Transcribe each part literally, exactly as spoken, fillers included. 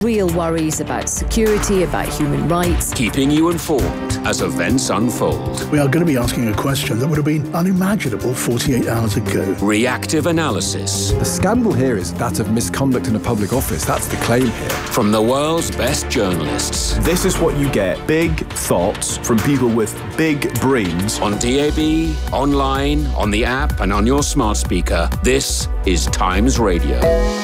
Real worries about security, about human rights. Keeping you informed as events unfold. We are going to be asking a question that would have been unimaginable forty-eight hours ago. Reactive analysis. The scandal here is that of misconduct in a public office. That's the claim here. From the world's best journalists. This is what you get. Big thoughts from people with big brains. On D A B, online, on the app and on your smart speaker. This is Times Radio.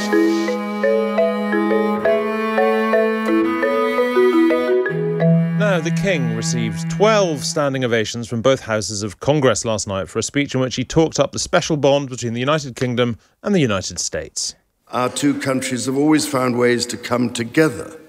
Now, the King received twelve standing ovations from both houses of Congress last night for a speech in which he talked up the special bond between the United Kingdom and the United States. Our two countries have always found ways to come together.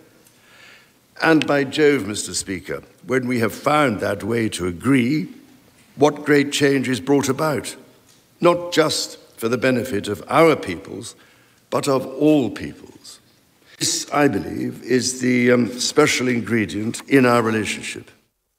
And by Jove, Mister Speaker, when we have found that way to agree, what great change is brought about, not just for the benefit of our peoples, but of all peoples. This, I believe, is the um, special ingredient in our relationship.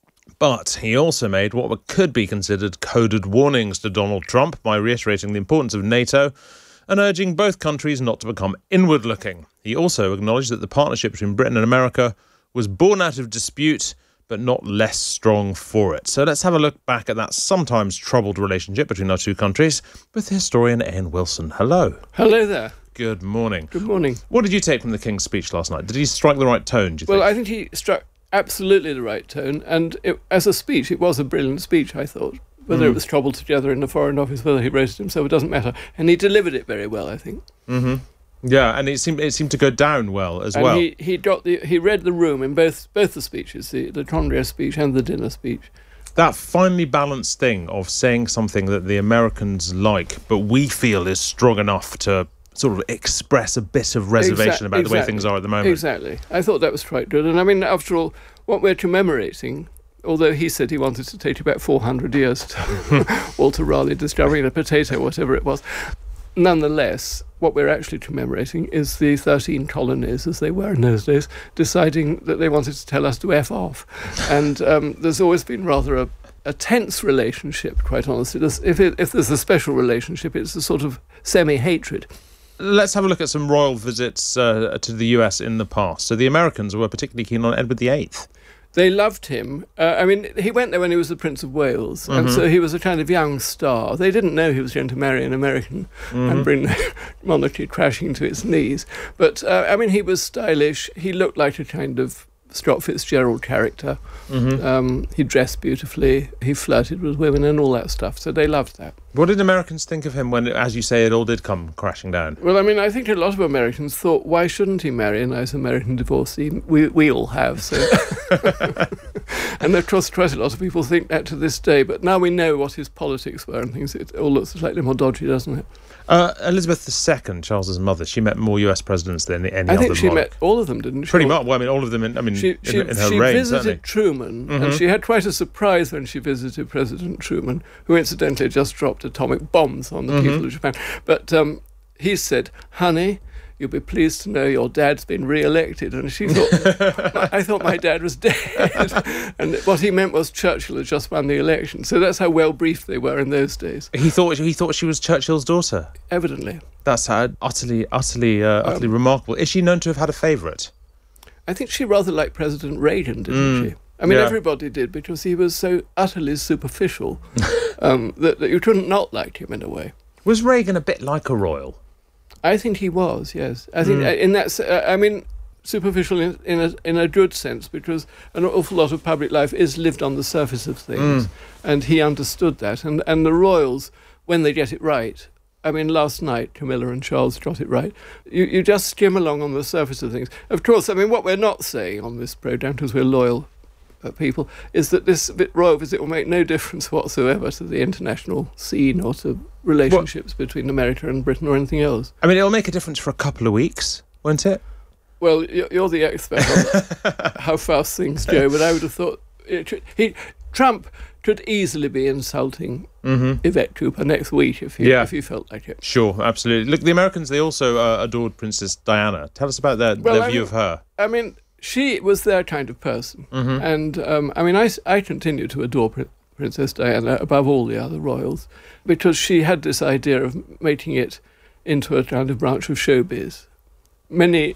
But he also made what could be considered coded warnings to Donald Trump by reiterating the importance of NATO and urging both countries not to become inward-looking. He also acknowledged that the partnership between Britain and America was born out of dispute, but not less strong for it. So let's have a look back at that sometimes troubled relationship between our two countries with historian Ian Wilson. Hello. Hello there. Good morning. Good morning. What did you take from the King's speech last night? Did he strike the right tone, do you well, think? I think he struck absolutely the right tone, and it, as a speech, it was a brilliant speech, I thought. Whether mm. it was troubled together in the Foreign Office, whether he wrote it himself, it doesn't matter. And he delivered it very well, I think. Mm-hmm. Yeah, and it seemed it seemed to go down well as and well. He he got the he read the room in both both the speeches, the the Trondheim speech and the dinner speech. That finely balanced thing of saying something that the Americans like, but we feel is strong enough to sort of express a bit of reservation Exact, about exactly, the way things are at the moment. Exactly. I thought that was quite good. And I mean, after all, what we're commemorating, although he said he wanted to take about four hundred years to Walter Raleigh discovering a potato, whatever it was, nonetheless, what we're actually commemorating is the thirteen colonies, as they were in those days, deciding that they wanted to tell us to F off. And um, there's always been rather a, a tense relationship, quite honestly. There's, if, it, if there's a special relationship, it's a sort of semi-hatred. Let's have a look at some royal visits uh, to the U S in the past. So the Americans were particularly keen on Edward the Eighth. They loved him. Uh, I mean, he went there when he was the Prince of Wales, mm-hmm. and so he was a kind of young star. They didn't know he was going to marry an American mm-hmm. and bring the monarchy crashing to its knees. But, uh, I mean, he was stylish. He looked like a kind of Scott Fitzgerald character. Mm-hmm. Um, he dressed beautifully. He flirted with women and all that stuff. So they loved that. What did Americans think of him when, as you say, it all did come crashing down? Well, I mean, I think a lot of Americans thought, why shouldn't he marry a nice American divorcee? We we all have, so... And of course, quite a lot of people think that to this day, but now we know what his politics were and things, it all looks slightly more dodgy, doesn't it? Uh, Elizabeth the Second, Charles's mother, she met more U S presidents than any I other think she monarch. met all of them, didn't she? Pretty much. Well, I mean, all of them in, I mean, she, in, she, in her she reign, visited certainly. Truman, Mm-hmm. and she had quite a surprise when she visited President Truman, who incidentally just dropped atomic bombs on the mm-hmm. people of Japan. But um, he said, honey, you'll be pleased to know your dad's been re-elected. And she thought, I thought my dad was dead. And what he meant was Churchill had just won the election. So that's how well briefed they were in those days. He thought he thought she was Churchill's daughter? Evidently. That's how utterly, utterly, uh, utterly um, remarkable. Is she known to have had a favourite? I think she rather liked President Reagan, didn't mm. she? I mean, yeah. everybody did, because he was so utterly superficial um, that, that you couldn't not like him in a way. Was Reagan a bit like a royal? I think he was, yes. I think mm. in that, uh, I mean, superficial in, in, a, in a good sense, because an awful lot of public life is lived on the surface of things, mm. and he understood that. And, and the royals, when they get it right, I mean, last night, Camilla and Charles got it right. You, you just skim along on the surface of things. Of course, I mean, what we're not saying on this programme, because we're loyal uh, people, is that this royal visit will make no difference whatsoever to the international scene or to relationships what? between America and Britain or anything else. I mean, it'll make a difference for a couple of weeks, won't it? Well, you're the expert on how fast things go, but I would have thought... It, he, Trump could easily be insulting mm-hmm. Yvette Cooper next week if he, yeah. if he felt like it. Sure, absolutely. Look, the Americans, they also uh, adored Princess Diana. Tell us about their, well, their I view mean, of her. I mean, she was their kind of person. Mm-hmm. And, um, I mean, I, I continue to adore Prin- Princess Diana above all the other royals, because she had this idea of making it into a kind of branch of showbiz. Many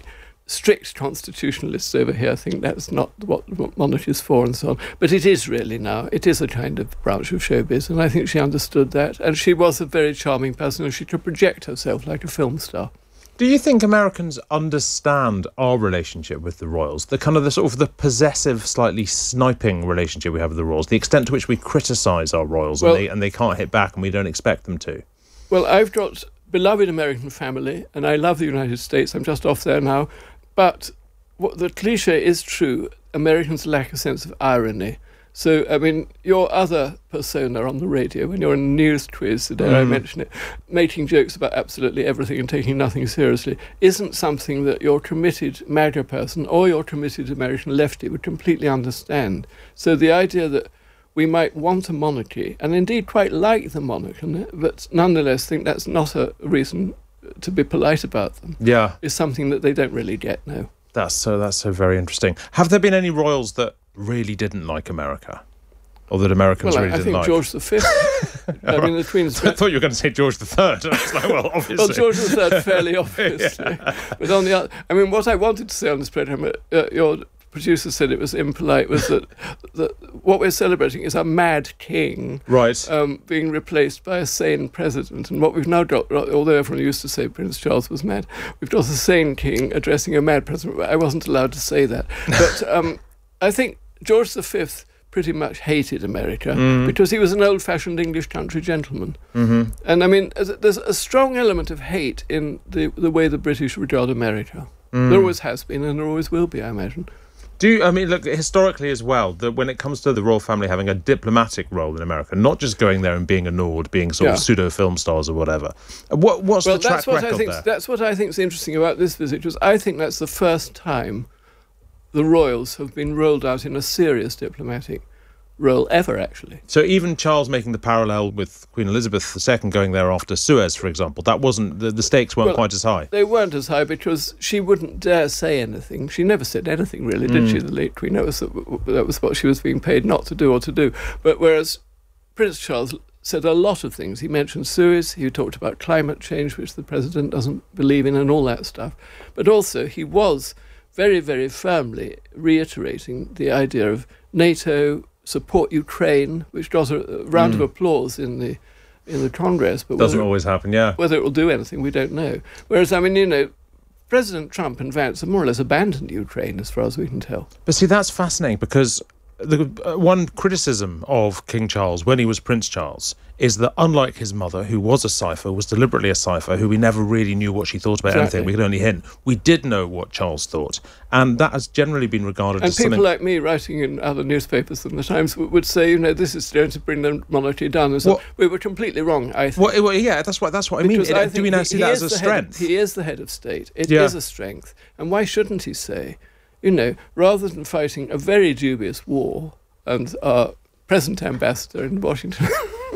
strict constitutionalists over here think that's not what, what monarchy is for and so on. But it is really now. It is a kind of branch of showbiz, and I think she understood that. And she was a very charming person, and she could project herself like a film star. Do you think Americans understand our relationship with the royals? The kind of the sort of the possessive, slightly sniping relationship we have with the royals, the extent to which we criticise our royals well, and, they, and they can't hit back and we don't expect them to? Well, I've got beloved American family, and I love the United States. I'm just off there now. But what, the cliche is true. Americans lack a sense of irony. So, I mean, your other persona on the radio, when you're in a news quiz, the day mm. I mention it, making jokes about absolutely everything and taking nothing seriously, isn't something that your committed MAGA person or your committed American lefty would completely understand. So the idea that we might want a monarchy, and indeed quite like the monarchy, but nonetheless think that's not a reason to be polite about them, yeah, is something that they don't really get now. That's so, that's so very interesting. Have there been any royals that really didn't like America? Or that Americans well, really I, I didn't like? Well, I think George the Fifth. I mean, the Queen's... I thought you were going to say George the Third. I was like, well, obviously. Well, George the Third, fairly obviously. Yeah. But on the other... I mean, what I wanted to say on this programme, uh, your producer said it was impolite, was that, that what we're celebrating is a mad king, right, um, being replaced by a sane president. And what we've now got, although everyone used to say Prince Charles was mad, we've got a sane king addressing a mad president. I wasn't allowed to say that. But um, I think George the Fifth pretty much hated America mm. because he was an old-fashioned English country gentleman. Mm-hmm. And I mean, there's a strong element of hate in the, the way the British regard America. Mm. There always has been, and there always will be, I imagine. Do you, I mean, look, historically as well, that when it comes to the royal family having a diplomatic role in America, not just going there and being ignored, being sort yeah. of pseudo-film stars or whatever, what, what's well, the track that's what record I think, there? That's what I think is interesting about this visit, because I think that's the first time the royals have been rolled out in a serious diplomatic role ever, actually. So even Charles making the parallel with Queen Elizabeth the Second going there after Suez, for example, that wasn't, the, the stakes weren't well, quite as high. They weren't as high because she wouldn't dare say anything. She never said anything, really, did mm. she, the late Queen? That was, that was what she was being paid not to do or to do. But whereas Prince Charles said a lot of things. He mentioned Suez, he talked about climate change, which the president doesn't believe in, and all that stuff. But also he was very, very firmly reiterating the idea of NATO, support Ukraine, which got a round mm. of applause in the in the Congress. But doesn't whether, always happen, yeah. Whether it will do anything, we don't know. Whereas, I mean, you know, President Trump and Vance have more or less abandoned Ukraine, as far as we can tell. But see, that's fascinating, because the uh, one criticism of King Charles when he was Prince Charles is that, unlike his mother, who was a cipher, was deliberately a cipher, who we never really knew what she thought about exactly. anything, we could only hint, we did know what Charles thought. And that has generally been regarded and as people something... like me writing in other newspapers than the Times would say, you know, this is going to bring the monarchy down. And so well, we were completely wrong, I think. Well, well, yeah, that's what, that's what I mean. Because I Do we now he, see he that as a strength? Of, he is the head of state. It yeah. is a strength. And why shouldn't he say, you know, rather than fighting a very dubious war, and our present ambassador in Washington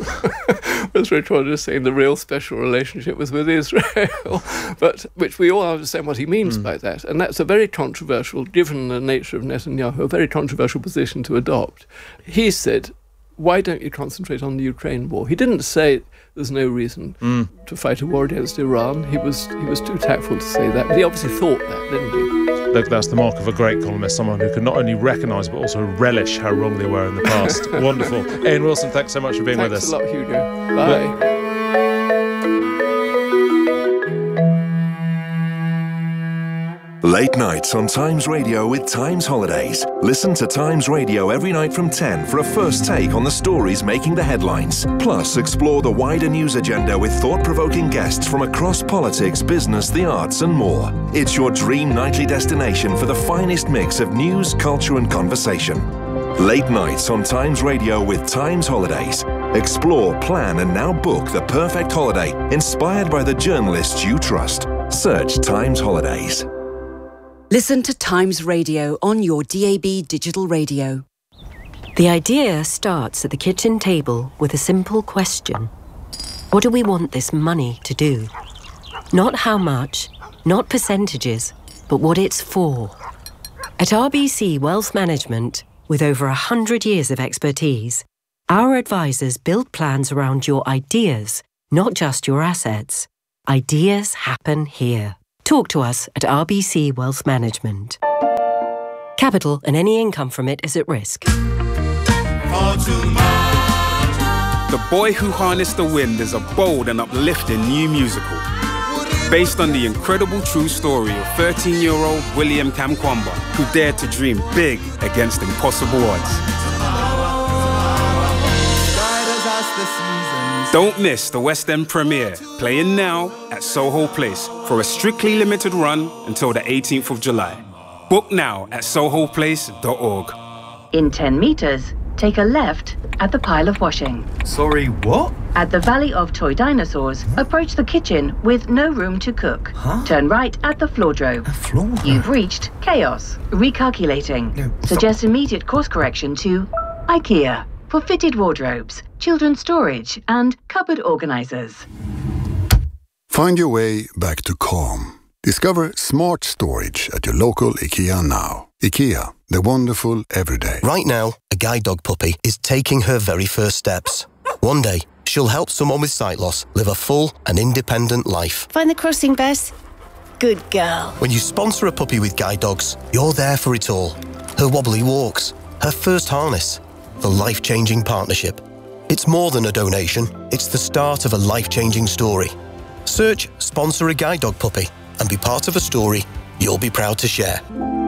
was recorded as saying the real special relationship was with Israel, but which we all understand what he means mm. by that. And that's a very controversial, given the nature of Netanyahu, a very controversial position to adopt. He said, why don't you concentrate on the Ukraine war? He didn't say there's no reason mm. to fight a war against Iran. He was he was too tactful to say that, but he obviously thought that, didn't he? Look, that's the mark of a great columnist, someone who can not only recognise but also relish how wrong they were in the past. Wonderful. Ian Wilson, thanks so much for being thanks with us. Thanks a lot, Hugo. Bye. But- Late nights on Times Radio with Times Holidays. Listen to Times Radio every night from ten for a first take on the stories making the headlines. Plus, explore the wider news agenda with thought-provoking guests from across politics, business, the arts and more. It's your dream nightly destination for the finest mix of news, culture and conversation. Late nights on Times Radio with Times Holidays. Explore, plan and now book the perfect holiday inspired by the journalists you trust. Search Times Holidays. Listen to Times Radio on your D A B digital radio. The idea starts at the kitchen table with a simple question. What do we want this money to do? Not how much, not percentages, but what it's for. At R B C Wealth Management, with over one hundred years of expertise, our advisors build plans around your ideas, not just your assets. Ideas happen here. Talk to us at R B C Wealth Management. Capital and any income from it is at risk. The Boy Who Harnessed the Wind is a bold and uplifting new musical based on the incredible true story of thirteen-year-old William Kamkwamba, who dared to dream big against impossible odds. Don't miss the West End premiere, playing now at Soho Place for a strictly limited run until the eighteenth of July. Book now at soho place dot org. In ten metres, take a left at the pile of washing. Sorry, what? At the Valley of Toy Dinosaurs, approach the kitchen with no room to cook. Huh? Turn right at the floordrobe. A floor? You've reached chaos. Recalculating. No, Suggest immediate course correction to IKEA for fitted wardrobes, children's storage, and cupboard organisers. Find your way back to calm. Discover smart storage at your local IKEA now. IKEA, the wonderful everyday. Right now, a guide dog puppy is taking her very first steps. One day, she'll help someone with sight loss live a full and independent life. Find the crossing, Bess. Good girl. When you sponsor a puppy with guide dogs, you're there for it all. Her wobbly walks, her first harness, the life-changing partnership. It's more than a donation, it's the start of a life-changing story. Search Sponsor a Guide Dog Puppy and be part of a story you'll be proud to share.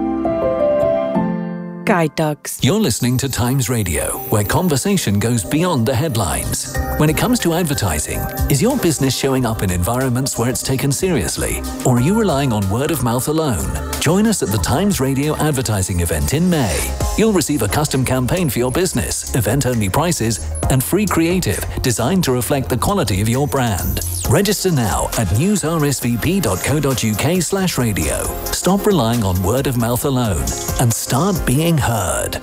Guide dogs. You're listening to Times Radio, where conversation goes beyond the headlines. When it comes to advertising, is your business showing up in environments where it's taken seriously? Or are you relying on word of mouth alone? Join us at the Times Radio advertising event in May. You'll receive a custom campaign for your business, event-only prices, and free creative designed to reflect the quality of your brand. Register now at newsrsvp.co.uk slash radio. Stop relying on word of mouth alone and start being heard.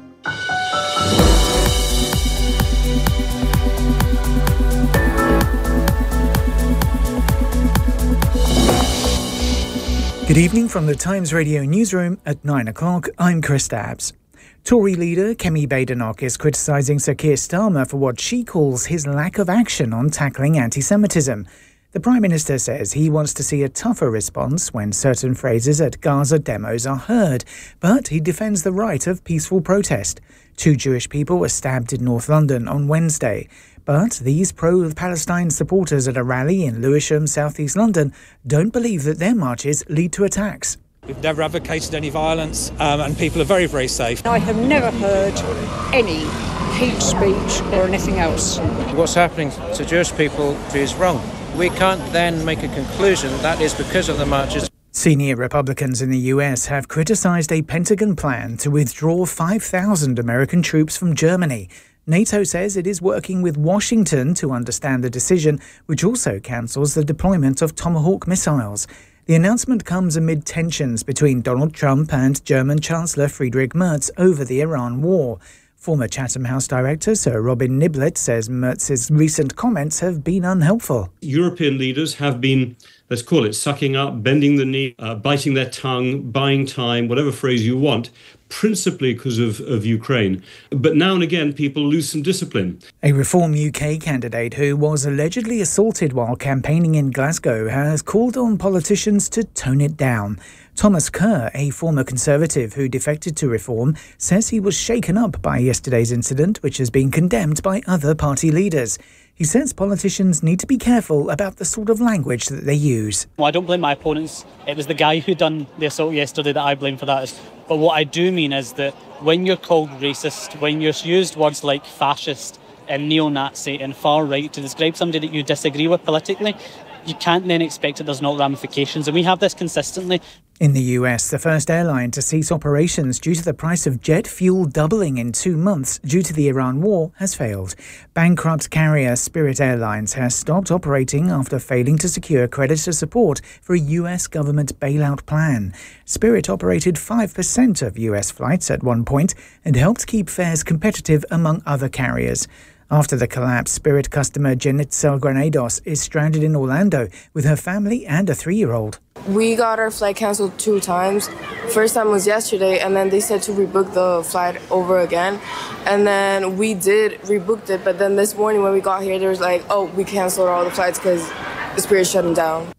Good evening from the Times Radio newsroom at nine o'clock. I'm Chris Dabbs. Tory leader Kemi Badenoch is criticising Sir Keir Starmer for what she calls his lack of action on tackling anti-Semitism. The Prime Minister says he wants to see a tougher response when certain phrases at Gaza demos are heard, but he defends the right of peaceful protest. Two Jewish people were stabbed in North London on Wednesday. But these pro-Palestine supporters at a rally in Lewisham, South East London, don't believe that their marches lead to attacks. We've never advocated any violence, um, and people are very, very safe. I have never heard any hate speech or anything else. What's happening to Jewish people is wrong. We can't then make a conclusion that is because of the marches. Senior Republicans in the U S have criticised a Pentagon plan to withdraw five thousand American troops from Germany. NATO says it is working with Washington to understand the decision, which also cancels the deployment of Tomahawk missiles. The announcement comes amid tensions between Donald Trump and German Chancellor Friedrich Merz over the Iran war. Former Chatham House director Sir Robin Niblett says Merz's recent comments have been unhelpful. European leaders have been, let's call it, sucking up, bending the knee, uh, biting their tongue, buying time, whatever phrase you want, principally because of, of Ukraine. But now and again, people lose some discipline. A Reform U K candidate who was allegedly assaulted while campaigning in Glasgow has called on politicians to tone it down. Thomas Kerr, a former Conservative who defected to Reform, says he was shaken up by yesterday's incident, which has been condemned by other party leaders. He says politicians need to be careful about the sort of language that they use. Well, I don't blame my opponents. It was the guy who done the assault yesterday that I blame for that. But what I do mean is that when you're called racist, when you're used words like fascist and neo-Nazi and far right to describe somebody that you disagree with politically, you can't then expect that there's not ramifications. And we have this consistently. In the U S, the first airline to cease operations due to the price of jet fuel doubling in two months due to the Iran war has failed. Bankrupt carrier Spirit Airlines has stopped operating after failing to secure creditor support for a U S government bailout plan. Spirit operated five percent of U S flights at one point and helped keep fares competitive among other carriers. After the collapse, Spirit customer Janitzel Granados is stranded in Orlando with her family and a three-year-old. We got our flight cancelled two times. First time was yesterday, and then they said to rebook the flight over again. And then we did rebook it, but then this morning when we got here, there was like, oh, we canceled all the flights because the Spirit shut them down.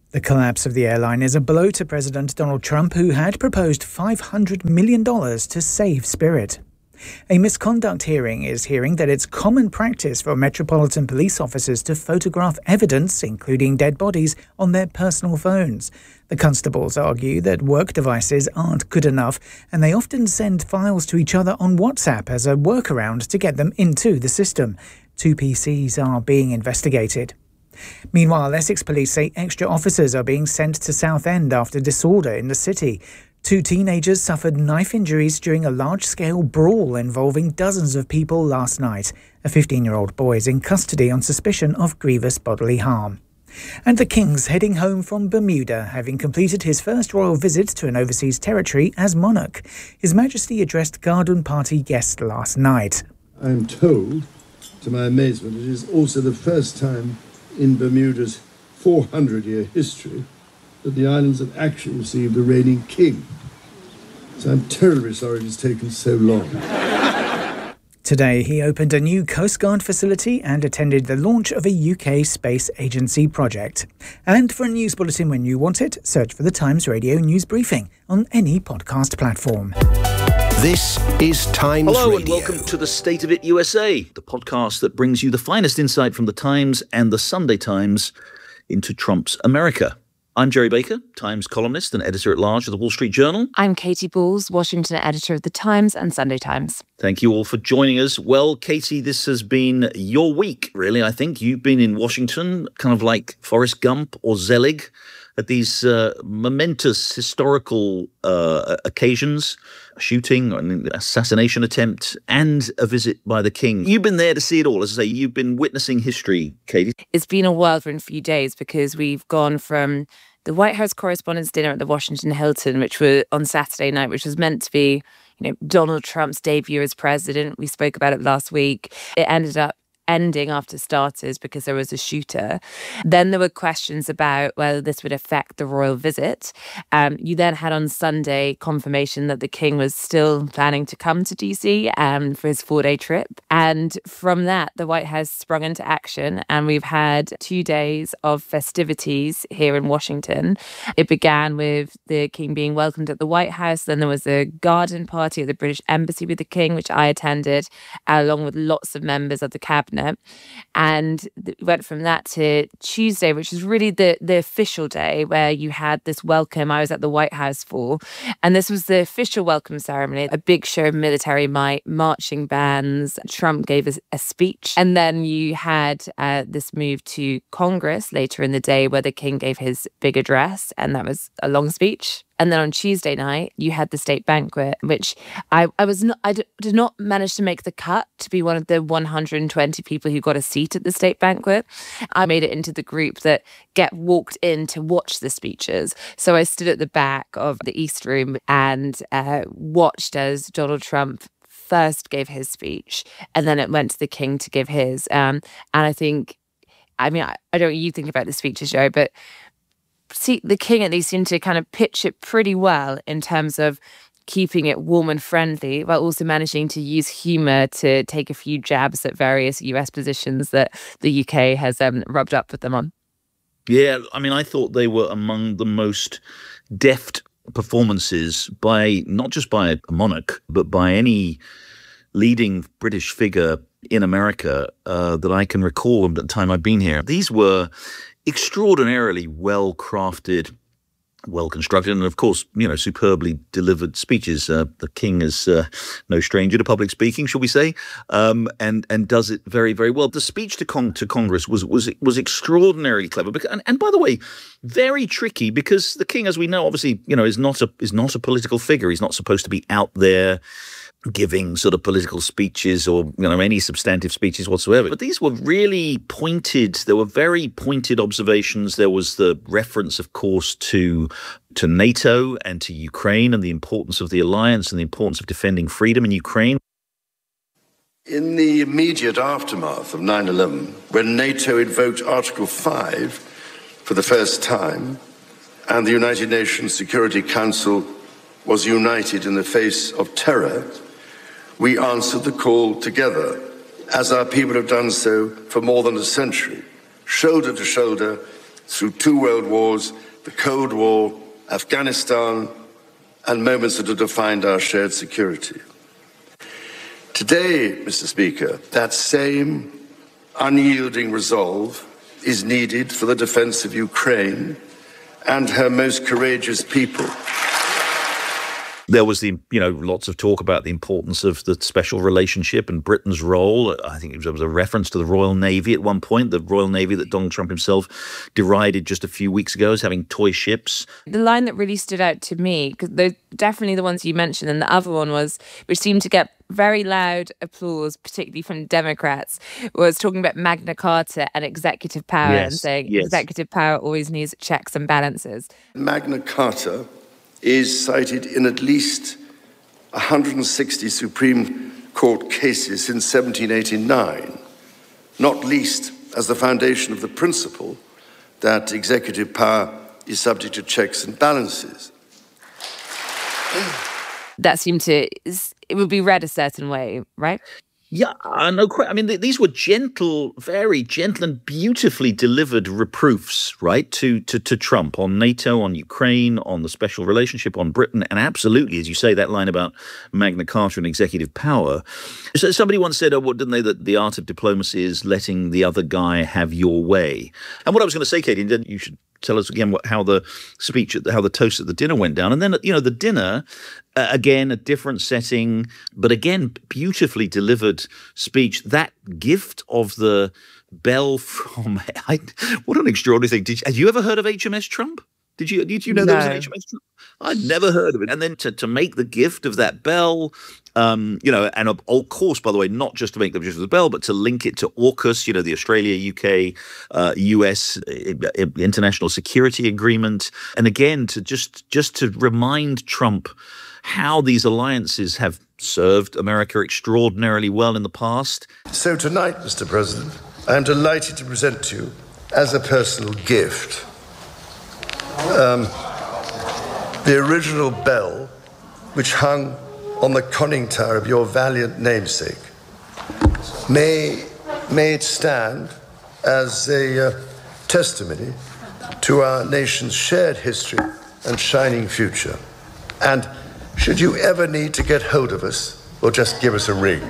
The collapse of the airline is a blow to President Donald Trump, who had proposed five hundred million dollars to save Spirit. A misconduct hearing is hearing that it's common practice for Metropolitan Police officers to photograph evidence, including dead bodies, on their personal phones. The constables argue that work devices aren't good enough, and they often send files to each other on WhatsApp as a workaround to get them into the system. Two P Cs are being investigated. Meanwhile, Essex police say extra officers are being sent to Southend after disorder in the city. Two teenagers suffered knife injuries during a large-scale brawl involving dozens of people last night. A fifteen-year-old boy is in custody on suspicion of grievous bodily harm. And the King's heading home from Bermuda, having completed his first royal visit to an overseas territory as monarch. His Majesty addressed garden party guests last night. I am told, to my amazement, it is also the first time in Bermuda's four hundred year history that the islands have actually received a reigning king. So I'm terribly sorry it has taken so long. Today, he opened a new Coast Guard facility and attended the launch of a U K space agency project. And for a news bulletin when you want it, search for the Times Radio News Briefing on any podcast platform. This is Times Hello Radio. And welcome to the State of It U S A, the podcast that brings you the finest insight from the Times and the Sunday Times into Trump's America. I'm Gerry Baker, Times columnist and editor-at-large of the Wall Street Journal. I'm Katy Balls, Washington editor of the Times and Sunday Times. Thank you all for joining us. Well, Katy, this has been your week, really, I think. You've been in Washington, kind of like Forrest Gump or Zelig, at these uh, momentous historical uh, occasions, a shooting, an assassination attempt, and a visit by the King. You've been there to see it all. As I say, you've been witnessing history, Katy. It's been a whirlwind few days because we've gone from the White House Correspondents' Dinner at the Washington Hilton, which was on Saturday night, which was meant to be, you know, Donald Trump's debut as president. We spoke about it last week. It ended up ending after starters because there was a shooter. Then there were questions about whether this would affect the royal visit. Um, you then had on Sunday confirmation that the King was still planning to come to D C um, for his four-day trip. And from that, the White House sprung into action, and we've had two days of festivities here in Washington. It began with the King being welcomed at the White House. Then there was a garden party at the British Embassy with the King, which I attended, along with lots of members of the cabinet. And we went from that to Tuesday, which is really the, the official day where you had this welcome I was at the White House for. And this was the official welcome ceremony, a big show of military might, marching bands. Trump gave a, a speech. And then you had uh, this move to Congress later in the day where the King gave his big address. And that was a long speech. And then on Tuesday night, you had the state banquet, which I, I was not, I d- did not manage to make the cut to be one of the one hundred twenty people who got a seat at the state banquet. I made it into the group that get walked in to watch the speeches. So I stood at the back of the East Room and uh, watched as Donald Trump first gave his speech, and then it went to the King to give his. Um, and I think, I mean, I, I don't know what you think about the speeches, Joe, but see, the King at least seemed to kind of pitch it pretty well in terms of keeping it warm and friendly, while also managing to use humour to take a few jabs at various U S positions that the U K has um, rubbed up with them on. Yeah, I mean, I thought they were among the most deft performances by, not just by a monarch, but by any leading British figure in America uh, that I can recall at the time I've been here. These were extraordinarily well-crafted, well-constructed, and of course, you know, superbly delivered speeches. Uh, the King is uh, no stranger to public speaking, shall we say, um, and and does it very, very well. The speech to Con- to Congress was was was extraordinarily clever, because, and, and by the way, very tricky, because the King, as we know, obviously, you know, is not a is not a political figure. He's not supposed to be out there giving sort of political speeches or, you know, any substantive speeches whatsoever. But these were really pointed. There were very pointed observations. There was the reference, of course, to to NATO and to Ukraine and the importance of the alliance and the importance of defending freedom in Ukraine. In the immediate aftermath of nine eleven, when NATO invoked Article five for the first time, and the United Nations Security Council was united in the face of terror, we answered the call together, as our people have done so for more than a century, shoulder to shoulder through two world wars, the Cold War, Afghanistan, and moments that have defined our shared security. Today, Mister Speaker, that same unyielding resolve is needed for the defense of Ukraine and her most courageous people. There was the, you know, lots of talk about the importance of the special relationship and Britain's role. I think there was a reference to the Royal Navy at one point, the Royal Navy that Donald Trump himself derided just a few weeks ago as having toy ships. The line that really stood out to me, because they're definitely the ones you mentioned, and the other one was, which seemed to get very loud applause, particularly from Democrats, was talking about Magna Carta and executive power Yes, and saying yes. executive power always needs checks and balances. Magna Carta is cited in at least one hundred sixty Supreme Court cases since seventeen eighty-nine, not least as the foundation of the principle that executive power is subject to checks and balances. That seemed to, it would be read a certain way, right? Yeah, uh, no question. I mean, th- these were gentle, very gentle and beautifully delivered reproofs, right, to, to to Trump on NATO, on Ukraine, on the special relationship, on Britain, and absolutely, as you say, that line about Magna Carta and executive power. So somebody once said, oh, what didn't they, that the art of diplomacy is letting the other guy have your way. And what I was going to say, Katie, and then you should tell us again what, how the speech, how the toast at the dinner went down. And then, you know, the dinner, uh, again, a different setting, but again, beautifully delivered speech. That gift of the bell from, I, what an extraordinary thing. Did you, had you ever heard of H M S Trump? Did you, did you know No. there was an H M S Trump? I'd never heard of it. And then to, to make the gift of that bell, um, you know, and of, of course, by the way, not just to make the gift of the bell, but to link it to AUKUS, you know, the Australia, U K, uh, U S uh, international security agreement. And again, to just just to remind Trump how these alliances have served America extraordinarily well in the past. So tonight, Mister President, I am delighted to present to you, as a personal gift, um, the original bell which hung on the conning tower of your valiant namesake. May, may it stand as a uh, testimony to our nation's shared history and shining future. And should you ever need to get hold of us, or just give us a ring.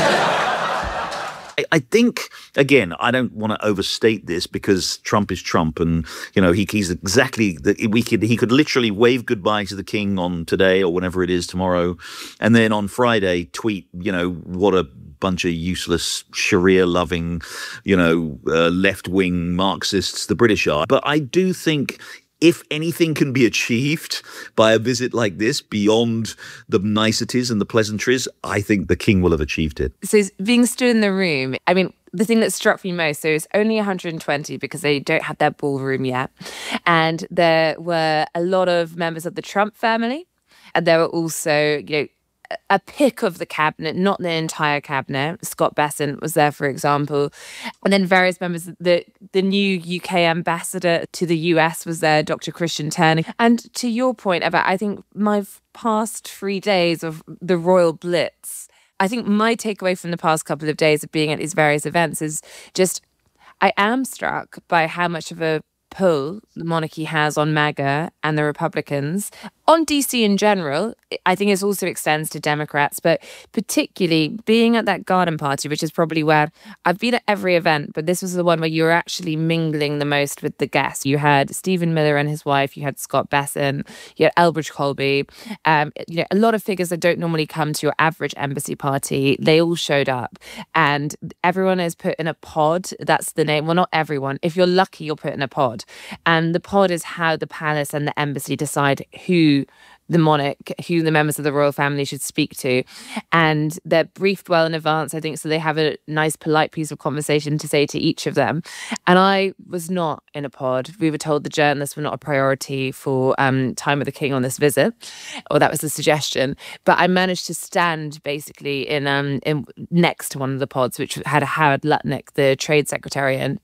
I think, again, I don't want to overstate this because Trump is Trump, and you know he, he's exactly the, we could he could literally wave goodbye to the king on today or whenever it is tomorrow, and then on Friday tweet, you know, what a bunch of useless Sharia-loving, you know, uh, left-wing Marxists the British are. But I do think, if anything can be achieved by a visit like this beyond the niceties and the pleasantries, I think the king will have achieved it. So being stood in the room, I mean, the thing that struck me most, so it's only one hundred twenty because they don't have their ballroom yet. And there were a lot of members of the Trump family. And there were also, you know, a pick of the cabinet, not the entire cabinet. Scott Bessent was there, for example. And then various members, the, the new U K ambassador to the U S was there, Doctor Christian Turner. And to your point about, I think, my past three days of the Royal Blitz, I think my takeaway from the past couple of days of being at these various events is just, I am struck by how much of a pull the monarchy has on MAGA and the Republicans. On D C in general, I think it also extends to Democrats, but particularly being at that garden party, which is probably where I've been at every event, but this was the one where you were actually mingling the most with the guests. You had Stephen Miller and his wife, you had Scott Bessent, you had Elbridge Colby, um, you know, a lot of figures that don't normally come to your average embassy party. They all showed up, and everyone is put in a pod. That's the name. Well, not everyone. If you're lucky, you're put in a pod. And the pod is how the palace and the embassy decide who the monarch, who the members of the royal family should speak to. And they're briefed well in advance, I think, so they have a nice, polite piece of conversation to say to each of them. And I was not in a pod. We were told the journalists were not a priority for um, Time of the King on this visit, or that was the suggestion. But I managed to stand basically in, um, in next to one of the pods, which had Howard Lutnick, the trade secretary, and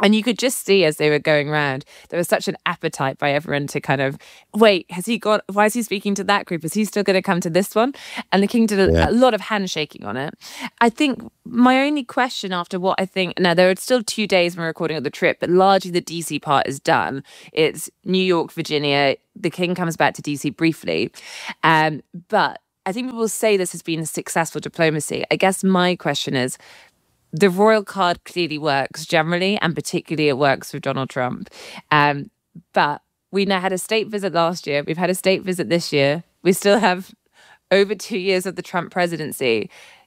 And you could just see as they were going round, there was such an appetite by everyone to kind of, wait, has he got, why is he speaking to that group? Is he still going to come to this one? And the king did a, yeah. a lot of handshaking on it. I think my only question after what I think, now there are still two days when we're recording of the trip, but largely the D C part is done. It's New York, Virginia. The king comes back to D C briefly. Um, but I think people say this has been a successful diplomacy. I guess my question is, the royal card clearly works generally, and particularly it works with Donald Trump. Um, but we now had a state visit last year. We've had a state visit this year. We still have over two years of the Trump presidency.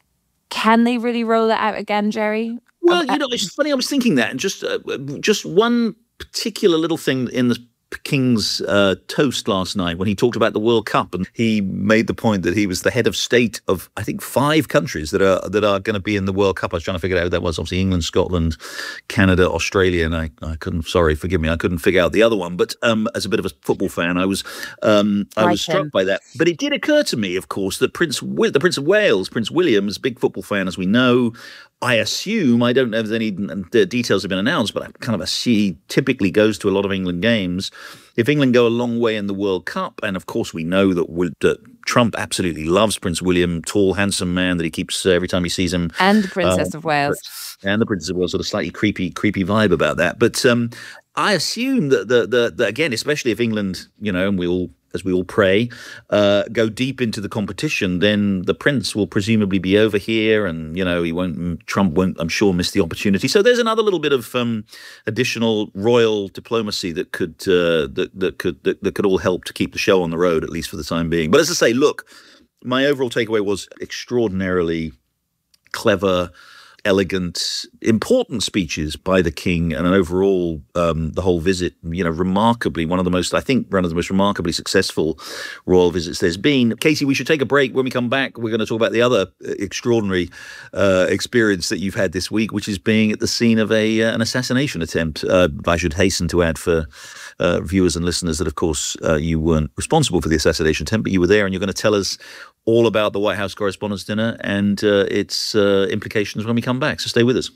Can they really roll that out again, Jerry? Well, you know, it's funny. I was thinking that, and just uh, just one particular little thing in the King's uh, toast last night when he talked about the World Cup, and he made the point that he was the head of state of, I think, five countries that are that are going to be in the World Cup. I was trying to figure out who that was. Obviously, England, Scotland, Canada, Australia, and I, I couldn't. Sorry, forgive me, I couldn't figure out the other one. But um, as a bit of a football fan, I was um, I was struck by that. But it did occur to me, of course, that Prince the Prince of Wales, Prince William, is a big football fan, as we know. I assume, I don't know if any the details have been announced, but I kind of assume he typically goes to a lot of England games. If England go a long way in the World Cup, and of course we know that, that Trump absolutely loves Prince William, tall, handsome man that he keeps uh, every time he sees him. And the Princess uh, of Wales. And the Princess of Wales, sort of slightly creepy, creepy vibe about that. But um, I assume that, the, the, the, again, especially if England, you know, and we all, as we all pray, uh, go deep into the competition, then the prince will presumably be over here, and you know he won't. Trump won't, I'm sure, miss the opportunity. So there's another little bit of um, additional royal diplomacy that could uh, that that could that, that could all help to keep the show on the road, at least for the time being. But as I say, look, my overall takeaway was extraordinarily clever, elegant, important speeches by the king, and an overall, um, the whole visit, you know, remarkably, one of the most, I think, one of the most remarkably successful royal visits there's been. Casey, we should take a break. When we come back, we're going to talk about the other extraordinary uh, experience that you've had this week, which is being at the scene of a uh, an assassination attempt. Uh, I should hasten to add for uh, viewers and listeners that, of course, uh, you weren't responsible for the assassination attempt, but you were there, and you're going to tell us all about the White House Correspondents' Dinner and uh, its uh, implications when we come back. So stay with us.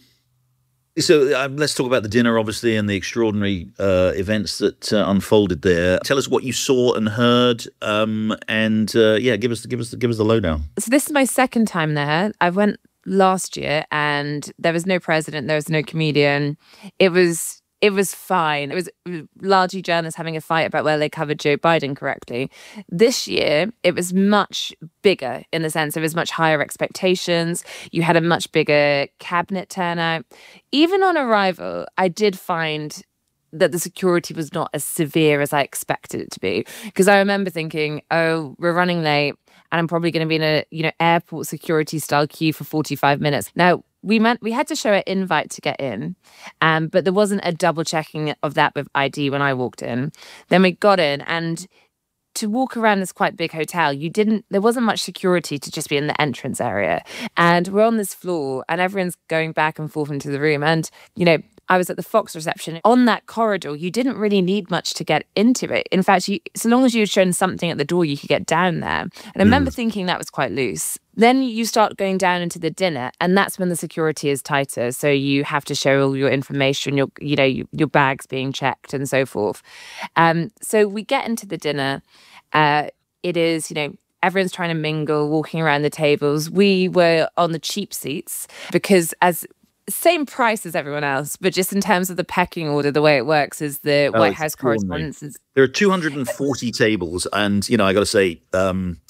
So um, let's talk about the dinner, obviously, and the extraordinary uh, events that uh, unfolded there. Tell us what you saw and heard, um, and uh, yeah, give us give us give us the lowdown. So this is my second time there. I went last year, and there was no president, there was no comedian. It was. It was fine. It was largely journalists having a fight about whether they covered Joe Biden correctly. This year, it was much bigger in the sense there was much higher expectations. You had a much bigger cabinet turnout. Even on arrival, I did find that the security was not as severe as I expected it to be. Because I remember thinking, oh, we're running late, and I'm probably going to be in a, you know, airport security style queue for forty-five minutes. Now, we meant we had to show an invite to get in, um, but there wasn't a double checking of that with I D when I walked in. Then we got in, and to walk around this quite big hotel, you didn't, there wasn't much security to just be in the entrance area. And we're on this floor, and everyone's going back and forth into the room. And, you know, I was at the Fox reception. On that corridor, you didn't really need much to get into it. In fact, you, so long as you had shown something at the door, you could get down there. And I remember mm. thinking that was quite loose. Then you start going down into the dinner, and that's when the security is tighter. So you have to show all your information, your, you know, your, your bags being checked and so forth. Um, so we get into the dinner. Uh, it is, you know, everyone's trying to mingle, walking around the tables. We were on the cheap seats because as same price as everyone else, but just in terms of the pecking order, the way it works is the oh, White House correspondents. There are two hundred forty tables, and you know, I got to say, um,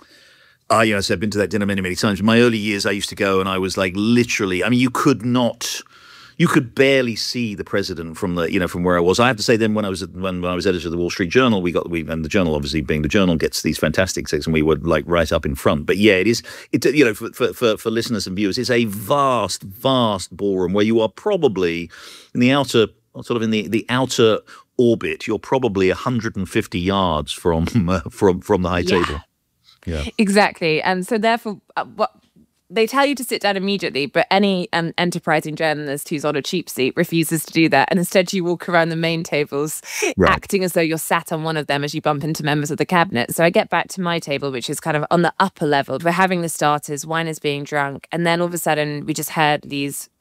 I you know, so I've been to that dinner many, many times. In my early years, I used to go, and I was like, literally, I mean, you could not. You could barely see the president from the, you know, from where I was. I have to say, then when I was when, when I was editor of the Wall Street Journal, we got we and the Journal, obviously being the Journal, gets these fantastic things, and we were like right up in front. But yeah, it is. It you know, for for for listeners and viewers, it's a vast, vast ballroom where you are probably in the outer, sort of in the the outer orbit. You're probably one hundred fifty yards from uh, from from the high yeah. table. Yeah, exactly. And so therefore, uh, what. They tell you to sit down immediately, but any um, enterprising journalist who's on a cheap seat refuses to do that. And instead you walk around the main tables, right. acting as though you're sat on one of them as you bump into members of the cabinet. So I get back to my table, which is kind of on the upper level. We're having the starters, wine is being drunk. And then all of a sudden we just heard these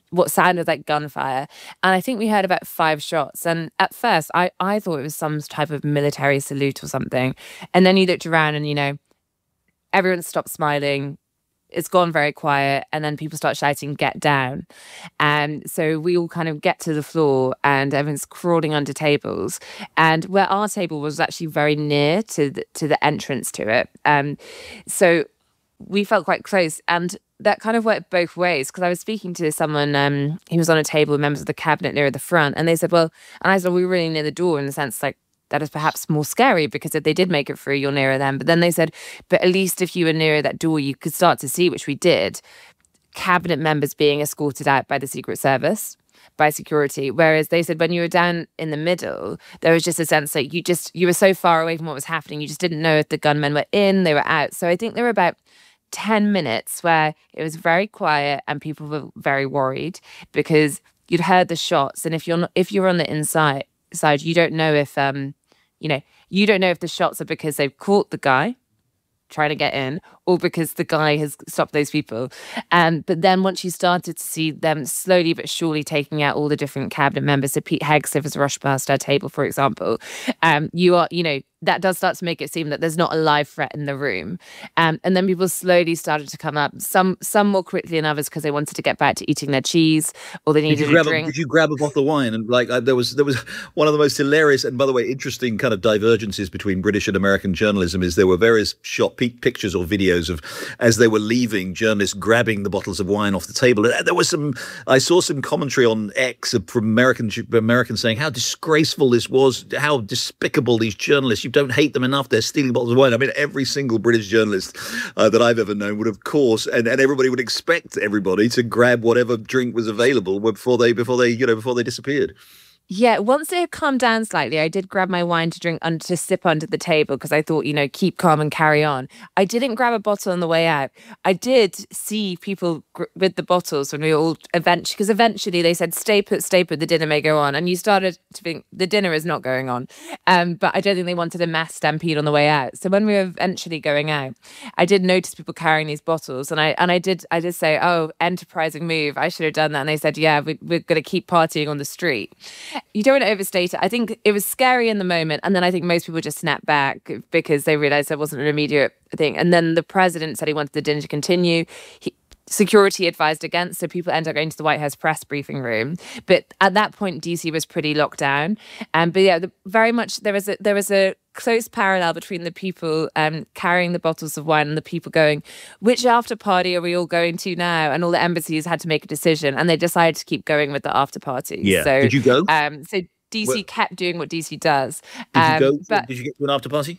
what sounded like gunfire. And I think we heard about five shots. And at first, I, I thought it was some type of military salute or something. And then you looked around and, you know, everyone stopped smiling. It's gone very quiet. And then people start shouting, "Get down." And so we all kind of get to the floor and everyone's crawling under tables. And where our table was actually very near to the, to the entrance to it. Um, so we felt quite close. And that kind of worked both ways, because I was speaking to someone um, who was on a table with members of the cabinet near the front, and they said, well, and I said, well, we were really near the door, in the sense like that is perhaps more scary, because if they did make it through, you're nearer them. But then they said, but at least if you were nearer that door, you could start to see, which we did, cabinet members being escorted out by the Secret Service, by security. Whereas they said when you were down in the middle, there was just a sense that you just, you were so far away from what was happening, you just didn't know if the gunmen were in, they were out. So I think there were about ten minutes where it was very quiet and people were very worried, because you'd heard the shots, and if you're not, if you're on the inside side, you don't know if um you know you don't know if the shots are because they've caught the guy trying to get in, or because the guy has stopped those people. Um, but then once you started to see them slowly but surely taking out all the different cabinet members, so Pete Hegseth has rushed past our table, for example, um, you are, you know, that does start to make it seem that there's not a live threat in the room. Um, and then people slowly started to come up, some some more quickly than others, because they wanted to get back to eating their cheese, or they needed did you a grab drink. A, did you grab a bottle of wine? And like uh, there was there was one of the most hilarious and, by the way, interesting kind of divergences between British and American journalism is there were various shot pe- pictures or videos of, as they were leaving, journalists grabbing the bottles of wine off the table. And there was some, I saw some commentary on X from American Americans saying how disgraceful this was, how despicable these journalists. You don't hate them enough. They're stealing bottles of wine. I mean, every single British journalist uh, that I've ever known would, of course, and, and everybody would expect everybody to grab whatever drink was available before they, before they, you know, before they disappeared. Yeah, once it had calmed down slightly, I did grab my wine to drink, and to sip under the table, because I thought, you know, keep calm and carry on. I didn't grab a bottle on the way out. I did see people gr- with the bottles when we all eventually, because eventually they said, stay put, stay put, the dinner may go on. And you started to think the dinner is not going on. Um, but I don't think they wanted a mass stampede on the way out. So when we were eventually going out, I did notice people carrying these bottles, and I and I did I did say, oh, enterprising move, I should have done that. And they said, yeah, we, we're going to keep partying on the street. You don't want to overstate it. I think it was scary in the moment, and then I think most people just snapped back because they realised there wasn't an immediate thing. And then the president said he wanted the dinner to continue. He, security advised against, so people ended up going to the White House press briefing room. But at that point, D C was pretty locked down. Um, but yeah, the, very much there was a there was a close parallel between the people um, carrying the bottles of wine and the people going, which after party are we all going to now? And all the embassies had to make a decision, and they decided to keep going with the after party. Yeah. So, did you go? Um, so D C well, kept doing what D C does. Did um, you go? But did you get to an after party?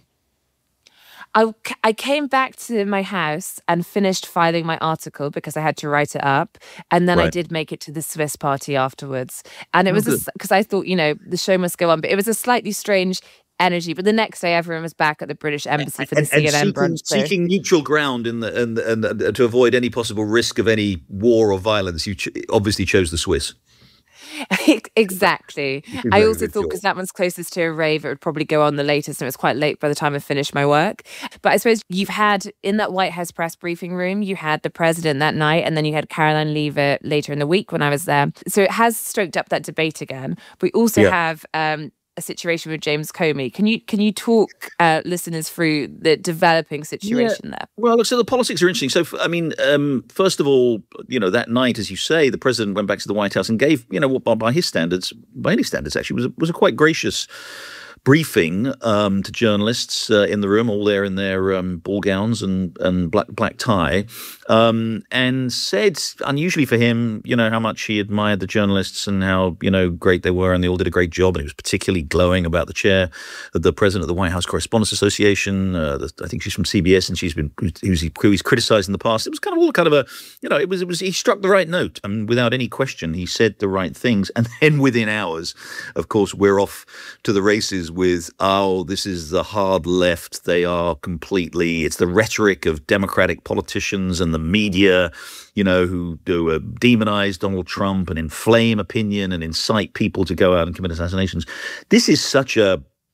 I, I came back to my house and finished filing my article because I had to write it up. And then right. I did make it to the Swiss party afterwards. And it oh, was because I thought, you know, the show must go on. But it was a slightly strange energy. But the next day, everyone was back at the British Embassy for the and, C N N and seeking, brunch. So. Seeking neutral ground in the, and, and, and to avoid any possible risk of any war or violence, you ch- obviously chose the Swiss. Exactly. I also thought because that one's closest to a rave, it would probably go on the latest, and it was quite late by the time I finished my work. But I suppose you've had, in that White House press briefing room, you had the president that night, and then you had Caroline Leavitt later in the week when I was there. So it has stoked up that debate again. We also yeah. have um, a situation with James Comey. Can you can you talk uh, listeners through the developing situation yeah. there? Well, look, so the politics are interesting. So, I mean, um, first of all, you know, that night, as you say, the president went back to the White House and gave, you know, what by, by his standards, by any standards, actually, was a, was a quite gracious briefing um, to journalists uh, in the room, all there in their um, ball gowns and, and black black tie, um, and said, unusually for him, you know, how much he admired the journalists and how, you know, great they were, and they all did a great job. And he was particularly glowing about the chair, the president of the White House Correspondents Association. Uh, the, I think she's from C B S, and she's been he was, he was criticised in the past. It was kind of all kind of a, you know, it was it was he struck the right note, and without any question, he said the right things. And then within hours, of course, we're off to the races with, oh, this is the hard left. They are completely, it's the rhetoric of Democratic politicians and the media, you know, who do uh, demonize Donald Trump and inflame opinion and incite people to go out and commit assassinations. This is such a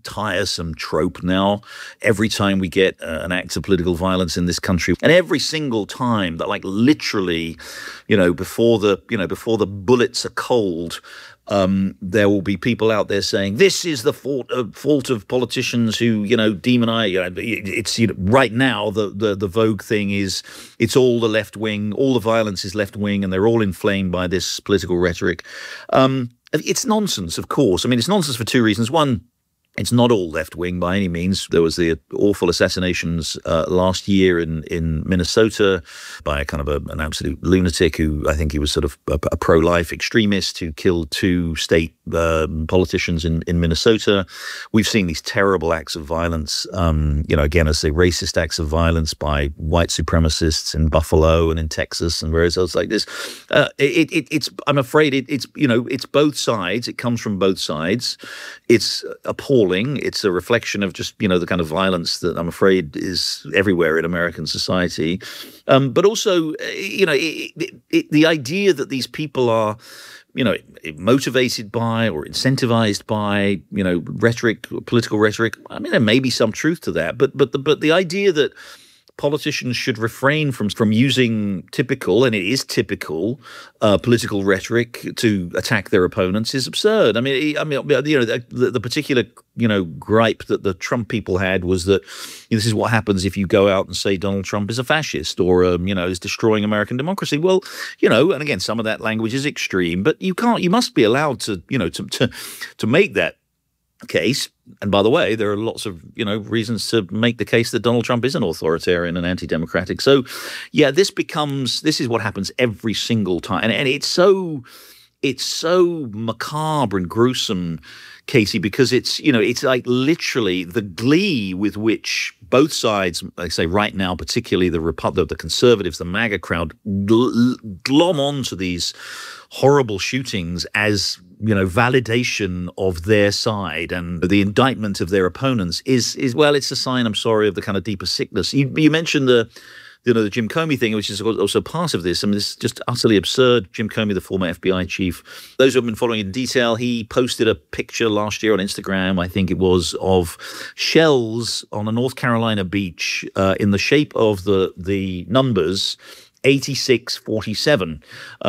tiresome trope now. Every time we get uh, an act of political violence in this country, and every single time that, like, literally, you know, before the, you know, before the bullets are cold, Um, there will be people out there saying this is the fault of, fault of politicians who, you know, demonize. You know, it's you know, right now the, the the vogue thing is it's all the left wing, all the violence is left wing, and they're all inflamed by this political rhetoric. Um, it's nonsense, of course. I mean, it's nonsense for two reasons. One, it's not all left-wing by any means. There was the awful assassinations uh, last year in, in Minnesota by a kind of a, an absolute lunatic who I think he was sort of a, a pro-life extremist who killed two state uh, politicians in, in Minnesota. We've seen these terrible acts of violence, um, you know, again, I say racist acts of violence by white supremacists in Buffalo and in Texas and various else like this. Uh, it, it, it's, I'm afraid it, it's, you know, it's both sides. It comes from both sides. It's appalling. It's a reflection of just, you know, the kind of violence that I'm afraid is everywhere in American society. Um, but also, you know, it, it, it, the idea that these people are, you know, motivated by or incentivized by, you know, rhetoric, political rhetoric. I mean, there may be some truth to that, but but the, but the idea that politicians should refrain from from using typical, and it is typical, uh, political rhetoric to attack their opponents is absurd. I mean, I mean, you know, the, the particular, you know, gripe that the Trump people had was that, you know, this is what happens if you go out and say Donald Trump is a fascist or, um, you know, is destroying American democracy. Well, you know, and again, some of that language is extreme, but you can't, you must be allowed to, you know, to to to make that case. And by the way, there are lots of, you know, reasons to make the case that Donald Trump is an authoritarian and anti-democratic. So, yeah, this becomes, this is what happens every single time. And, and it's so, it's so macabre and gruesome, Casey, because it's, you know, it's like literally the glee with which both sides, like I say right now, particularly the Republic, the conservatives, the MAGA crowd, gl- glom onto these horrible shootings as, you know, validation of their side, and the indictment of their opponents is, is well, it's a sign, I'm sorry, of the kind of deeper sickness. You, you mentioned the, you know, the Jim Comey thing, which is also part of this. I mean, this is just utterly absurd. Jim Comey, the former F B I chief, those who have been following in detail, he posted a picture last year on Instagram, I think it was, of shells on a North Carolina beach uh, in the shape of the the numbers eighty-six forty-seven.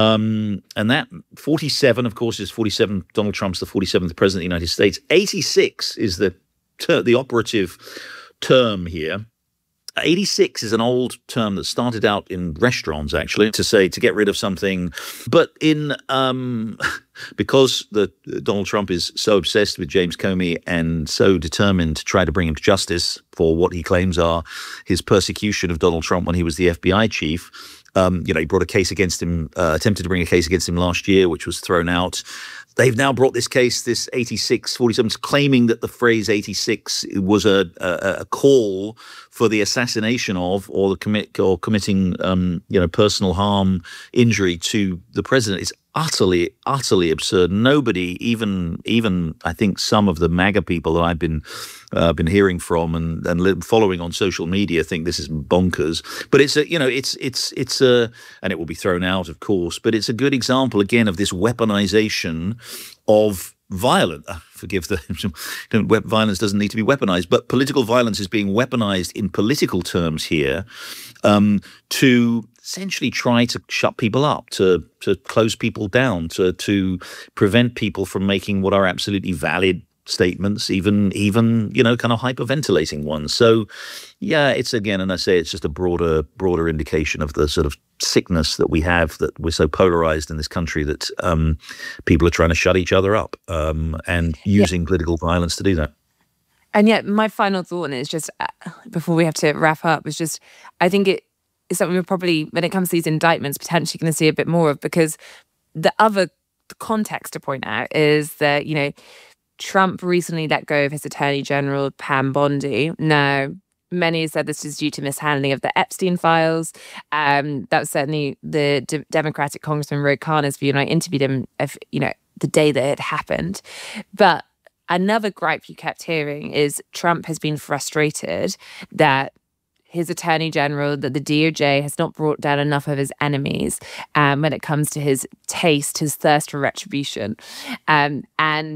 Um, and that forty-seven, of course, is forty-seven. Donald Trump's the forty-seventh president of the United States. eighty-six is the ter- the operative term here. eighty-six is an old term that started out in restaurants, actually, to say to get rid of something. But in um, because the Donald Trump is so obsessed with James Comey and so determined to try to bring him to justice for what he claims are his persecution of Donald Trump when he was the F B I chief. Um, you know, he brought a case against him, uh, attempted to bring a case against him last year, which was thrown out. They've now brought this case, this eighty-six forty-seven, claiming that the phrase eighty-six was a, a, a call for the assassination of or the commit or committing, um, you know, personal harm, injury to the president. It's utterly, utterly absurd. Nobody, even, even I think some of the MAGA people that I've been uh, been hearing from and and following on social media, think this is bonkers. But it's a, you know, it's it's it's a, and it will be thrown out, of course. But it's a good example again of this weaponization of violent. Uh, forgive the you know, violence doesn't need to be weaponized, but political violence is being weaponized in political terms here um, to essentially try to shut people up, to to close people down, to to prevent people from making what are absolutely valid statements, even even you know kind of hyperventilating ones. So yeah, it's again, and I say it's just a broader broader indication of the sort of sickness that we have, that we're so polarized in this country that um, people are trying to shut each other up um, and using yeah. political violence to do that. And yet, my final thought is just uh, before we have to wrap up was just I think it is something we're probably, when it comes to these indictments, potentially going to see a bit more of, because the other context to point out is that, you know, Trump recently let go of his Attorney General, Pam Bondi. Now, many have said this is due to mishandling of the Epstein files. Um, that was certainly the D- Democratic Congressman Ro Khanna's view, and I interviewed him, of, you know, the day that it happened. But another gripe you kept hearing is Trump has been frustrated that his Attorney General, that the D O J has not brought down enough of his enemies um, when it comes to his taste, his thirst for retribution. Um, and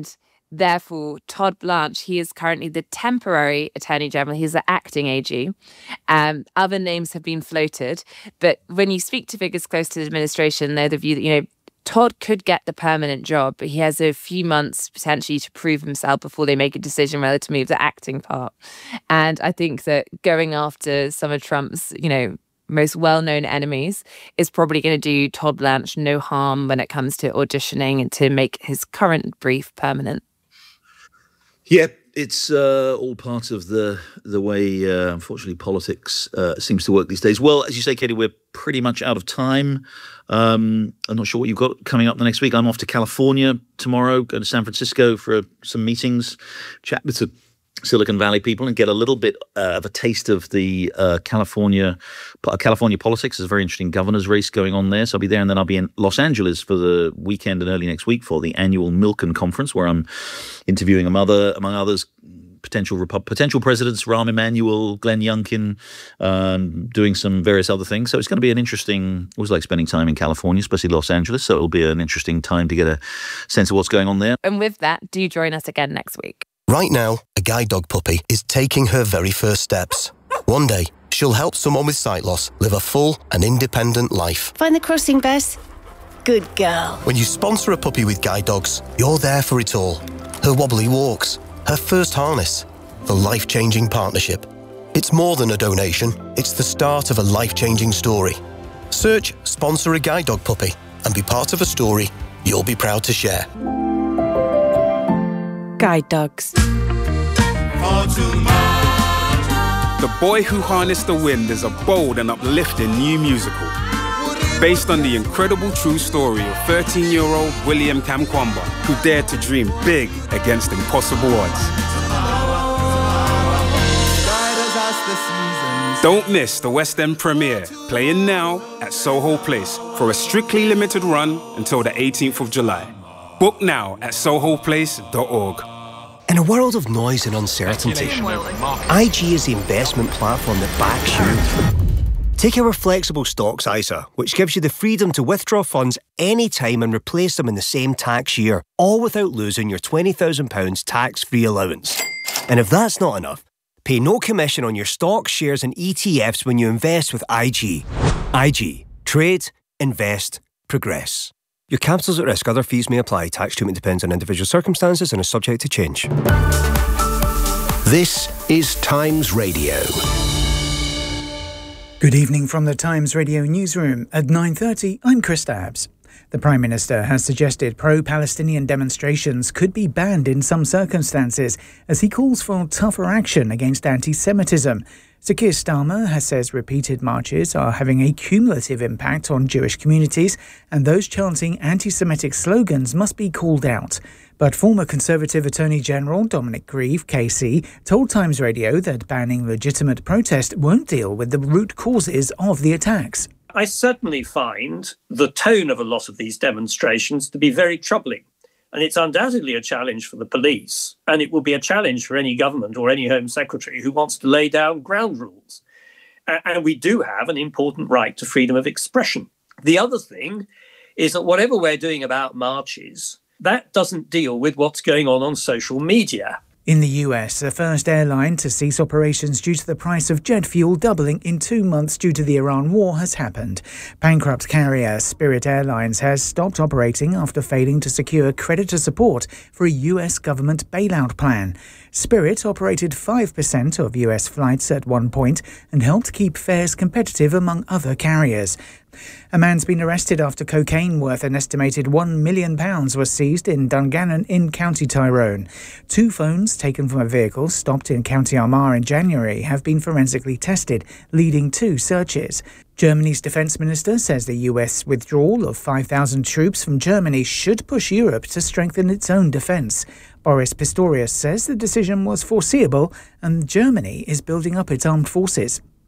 therefore, Todd Blanche, he is currently the temporary Attorney General. He's the acting A G. Um, other names have been floated. But when you speak to figures close to the administration, they're the view that, you know, Todd could get the permanent job, but he has a few months potentially to prove himself before they make a decision whether to move the acting part. And I think that going after some of Trump's, you know, most well-known enemies is probably going to do Todd Blanche no harm when it comes to auditioning and to make his current brief permanent. Yeah, it's uh, all part of the the way, uh, unfortunately, politics uh, seems to work these days. Well, as you say, Katie, we're pretty much out of time. Um, I'm not sure what you've got coming up the next week. I'm off to California tomorrow, go to San Francisco for some meetings, chat with some Silicon Valley people and get a little bit uh, of a taste of the uh, California uh, California politics. There's a very interesting governor's race going on there. So I'll be there, and then I'll be in Los Angeles for the weekend and early next week for the annual Milken Conference, where I'm interviewing among, other, among others potential Repu- potential presidents, Rahm Emanuel, Glenn Youngkin, um, doing some various other things. So it's going to be an interesting, I always like spending time in California, especially Los Angeles. So it'll be an interesting time to get a sense of what's going on there. And with that, do join us again next week. Right now, a guide dog puppy is taking her very first steps. One day, she'll help someone with sight loss live a full and independent life. Find the crossing, Bess. Good girl. When you sponsor a puppy with guide dogs, you're there for it all. Her wobbly walks, her first harness, the life-changing partnership. It's more than a donation, it's the start of a life-changing story. Search Sponsor a Guide Dog Puppy and be part of a story you'll be proud to share. Guide dogs. The Boy Who Harnessed the Wind is a bold and uplifting new musical based on the incredible true story of thirteen-year-old William Kamkwamba, who dared to dream big against impossible odds. Don't miss the West End premiere, playing now at Soho Place for a strictly limited run until the eighteenth of July. Book now at soho place dot org. In a world of noise and uncertainty, I G is the investment platform that backs you. Take our flexible stocks I S A, which gives you the freedom to withdraw funds anytime and replace them in the same tax year, all without losing your twenty thousand pounds tax-free allowance. And if that's not enough, pay no commission on your stocks, shares and E T Fs when you invest with I G. I G. Trade, invest, progress. Your capital's at risk. Other fees may apply. Tax treatment depends on individual circumstances and is subject to change. This is Times Radio. Good evening from the Times Radio newsroom. At nine thirty, I'm Chris Dabbs. The Prime Minister has suggested pro-Palestinian demonstrations could be banned in some circumstances as he calls for tougher action against anti-Semitism. Sir Keir Starmer has says repeated marches are having a cumulative impact on Jewish communities and those chanting anti-Semitic slogans must be called out. But former Conservative Attorney General Dominic Grieve, K C, told Times Radio that banning legitimate protest won't deal with the root causes of the attacks. I certainly find the tone of a lot of these demonstrations to be very troubling. And it's undoubtedly a challenge for the police. And it will be a challenge for any government or any Home Secretary who wants to lay down ground rules. And we do have an important right to freedom of expression. The other thing is that whatever we're doing about marches, that doesn't deal with what's going on on social media. In the U S, the first airline to cease operations due to the price of jet fuel doubling in two months due to the Iran war has happened. Bankrupt carrier Spirit Airlines has stopped operating after failing to secure creditor support for a U S government bailout plan. Spirit operated five percent of U S flights at one point and helped keep fares competitive among other carriers. A man's been arrested after cocaine worth an estimated one million pounds was seized in Dungannon in County Tyrone. Two phones taken from a vehicle stopped in County Armagh in January have been forensically tested, leading to searches. Germany's defence minister says the U S withdrawal of five thousand troops from Germany should push Europe to strengthen its own defence. Boris Pistorius says the decision was foreseeable and Germany is building up its armed forces.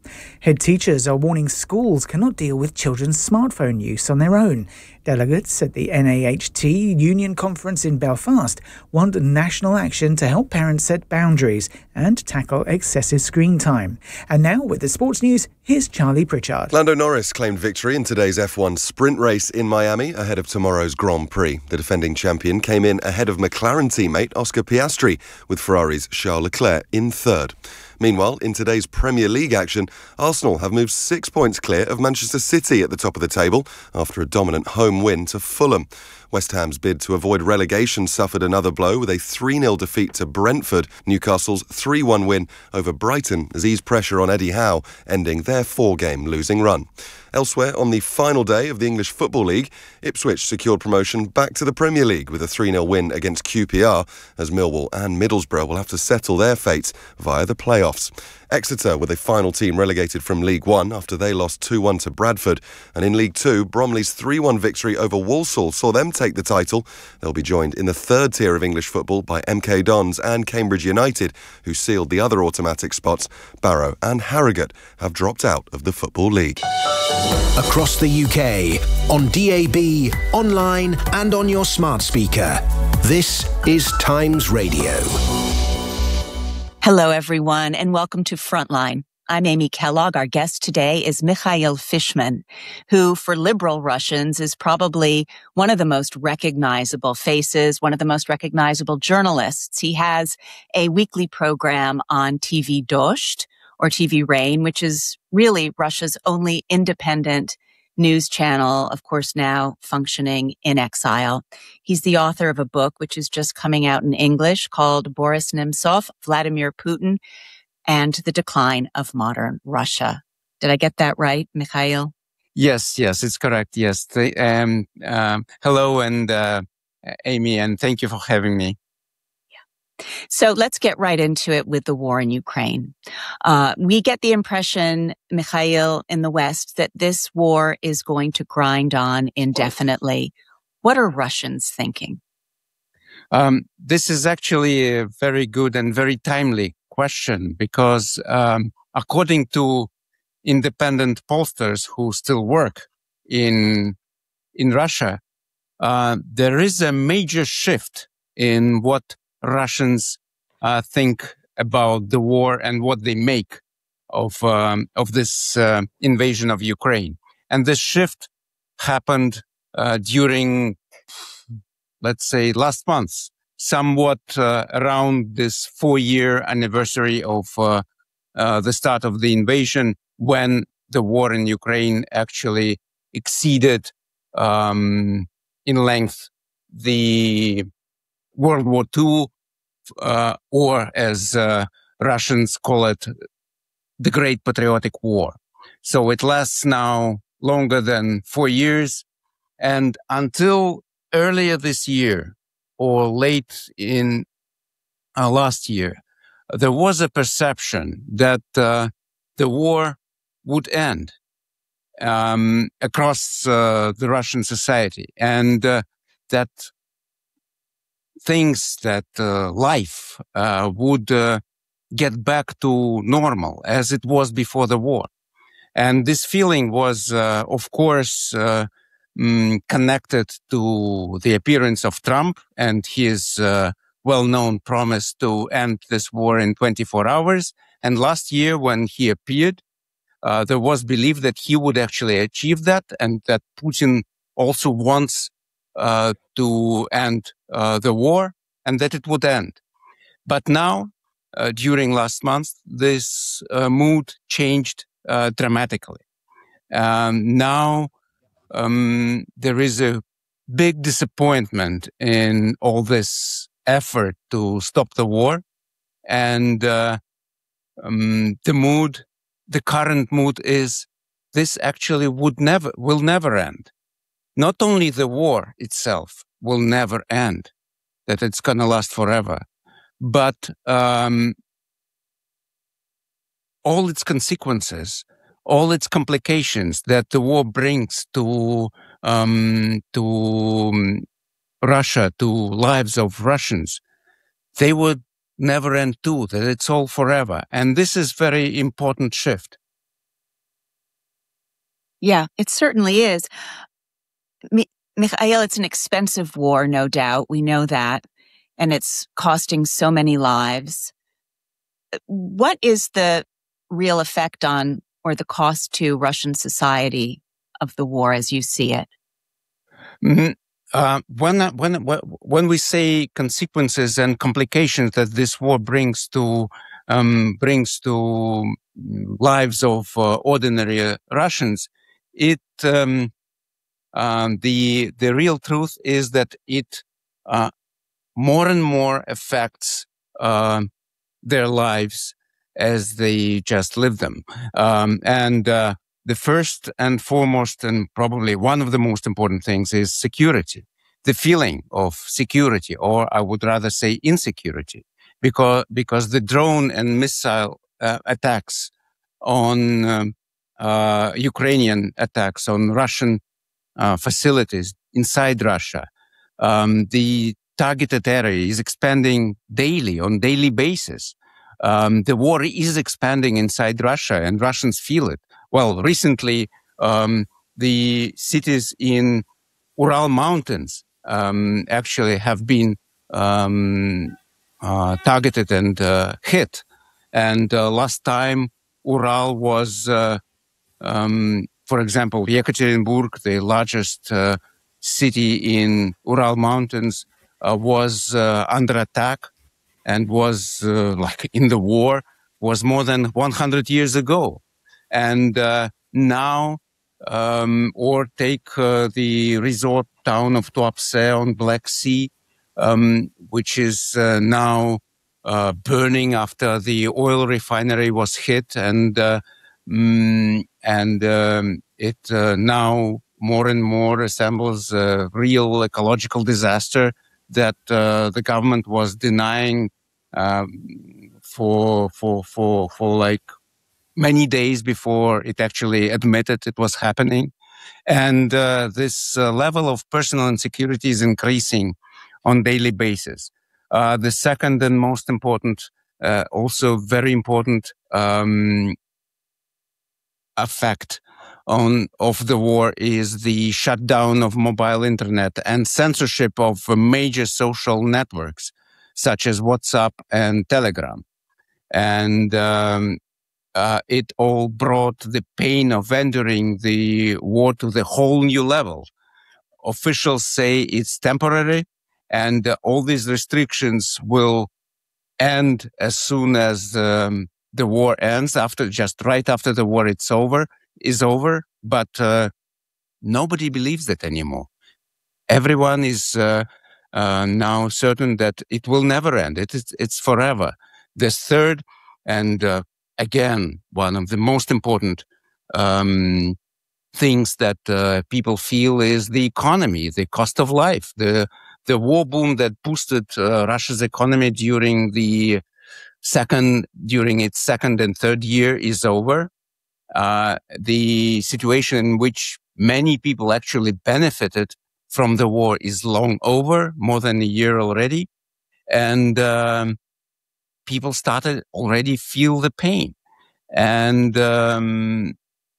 Head teachers are warning schools cannot deal with children's smartphone use on their own. Delegates at the N A H T Union Conference in Belfast want national action to help parents set boundaries and tackle excessive screen time. And now, with the sports news, here's Charlie Pritchard. Lando Norris claimed victory in today's F one sprint race in Miami ahead of tomorrow's Grand Prix. The defending champion came in ahead of McLaren teammate Oscar Piastri, with Ferrari's Charles Leclerc in third. Meanwhile, in today's Premier League action, Arsenal have moved six points clear of Manchester City at the top of the table after a dominant home win to Fulham. West Ham's bid to avoid relegation suffered another blow with a three nil defeat to Brentford. Newcastle's three one win over Brighton has eased pressure on Eddie Howe, ending their four-game losing run. Elsewhere, on the final day of the English Football League, Ipswich secured promotion back to the Premier League with a three nil win against Q P R, as Millwall and Middlesbrough will have to settle their fates via the playoffs. Exeter were the final team relegated from League One after they lost two one to Bradford. And in League Two, Bromley's three one victory over Walsall saw them take the title. They'll be joined in the third tier of English football by M K Dons and Cambridge United, who sealed the other automatic spots. Barrow and Harrogate have dropped out of the Football League. Across the U K, on D A B, online and on your smart speaker. This is Times Radio. Hello, everyone, and welcome to Frontline. I'm Amy Kellogg. Our guest today is Mikhail Fishman, who, for liberal Russians, is probably one of the most recognizable faces, one of the most recognizable journalists. He has a weekly program on T V Dozhd, or T V Rain, which is really Russia's only independent news channel, of course, now functioning in exile. He's the author of a book which is just coming out in English called Boris Nemtsov, Vladimir Putin, and the Decline of Modern Russia. Did I get that right, Mikhail? Yes, yes, it's correct. Yes. The, um, um, hello, and uh, Amy, and thank you for having me. So let's get right into it with the war in Ukraine. Uh, we get the impression, Mikhail, in the West, that this war is going to grind on indefinitely. What are Russians thinking? Um, this is actually a very good and very timely question because um, according to independent pollsters who still work in, in Russia, uh, there is a major shift in what Russians uh, think about the war and what they make of um, of this uh, invasion of Ukraine. And this shift happened uh, during, let's say, last month, somewhat uh, around this four-year anniversary of uh, uh, the start of the invasion, when the war in Ukraine actually exceeded um, in length the World War Two, uh, or as uh, Russians call it, the Great Patriotic War. So it lasts now longer than four years. And until earlier this year, or late in uh, last year, there was a perception that uh, the war would end um, across uh, the Russian society, and uh, that things that uh, life uh, would uh, get back to normal as it was before the war. And this feeling was, uh, of course, uh, mm, connected to the appearance of Trump and his uh, well-known promise to end this war in twenty-four hours. And last year, when he appeared, uh, there was belief that he would actually achieve that, and that Putin also wants uh, to end uh, the war, and that it would end. But now, uh, during last month, this uh, mood changed uh, dramatically. Um, now, um, there is a big disappointment in all this effort to stop the war, and uh, um, the mood, the current mood is this actually would never, will never end. Not only the war itself will never end, that it's going to last forever, but um, all its consequences, all its complications that the war brings to um, to Russia, to lives of Russians, they would never end too, that it's all forever. And this is very important shift. Yeah, it certainly is. Mi- Mikhail, it's an expensive war, no doubt. We know that. And it's costing so many lives. What is the real effect on, or the cost to Russian society of the war as you see it? Mm-hmm. Uh, when, when, when we say consequences and complications that this war brings to, um, brings to lives of uh, ordinary Russians, it, um, um, the, the real truth is that it, uh, more and more affects, uh, their lives as they just live them. Um, and, uh, the first and foremost, and probably one of the most important things, is security. The feeling of security, or I would rather say insecurity, because because the drone and missile uh, attacks on um, uh, Ukrainian attacks on Russian uh, facilities inside Russia, um, the targeted area is expanding daily, on daily basis. Um, the war is expanding inside Russia, and Russians feel it. Well, recently, um, the cities in Ural Mountains um, actually have been um, uh, targeted and uh, hit. And uh, last time, Ural was, uh, um, for example, Yekaterinburg, the largest uh, city in Ural Mountains, uh, was uh, under attack and was uh, like in the war, was more than one hundred years ago. And uh, now, um, or take uh, the resort town of Tuapse on Black Sea, um, which is uh, now uh, burning after the oil refinery was hit, and uh, mm, and um, it uh, now more and more resembles a real ecological disaster that uh, the government was denying um, for for for for like many days before it actually admitted it was happening. And uh, this uh, level of personal insecurity is increasing on daily basis. Uh, the second and most important, uh, also very important um, effect on of the war is the shutdown of mobile internet and censorship of uh, major social networks such as WhatsApp and Telegram. And um, uh, it all brought the pain of entering the war to the whole new level. Officials say it's temporary, and uh, all these restrictions will end as soon as um, the war ends, after just right after the war it's over, is over. But uh, nobody believes that anymore. Everyone is uh, uh, now certain that it will never end. It is, it's forever. The third, and uh, again, one of the most important um, things that uh, people feel is the economy, the cost of life. The the war boom that boosted uh, Russia's economy during the second, during its second and third year is over. Uh, the situation in which many people actually benefited from the war is long over, more than a year already. And um, people started already feel the pain. And um,